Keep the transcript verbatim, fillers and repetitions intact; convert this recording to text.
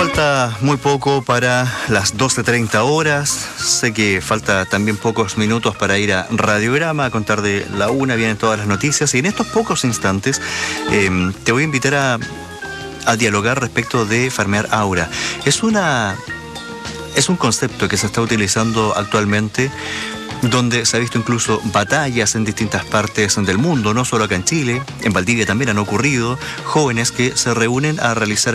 Falta muy poco para las doce treinta horas. Sé que falta también pocos minutos para ir a Radiograma. A contar de la una vienen todas las noticias. Y en estos pocos instantes eh, te voy a invitar a, a dialogar respecto de farmear aura. Es una... Es un concepto que se está utilizando actualmente, donde se ha visto incluso batallas en distintas partes del mundo, no solo acá en Chile, en Valdivia también han ocurrido, jóvenes que se reúnen a realizar